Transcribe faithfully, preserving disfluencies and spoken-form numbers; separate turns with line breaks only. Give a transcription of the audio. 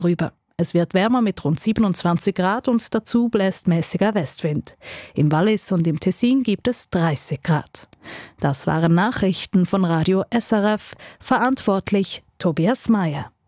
rüber. Es wird wärmer mit rund siebenundzwanzig Grad und dazu bläst mäßiger Westwind. Im Wallis und im Tessin gibt es dreißig Grad. Das waren Nachrichten von Radio S R F, verantwortlich Tobias Mayer.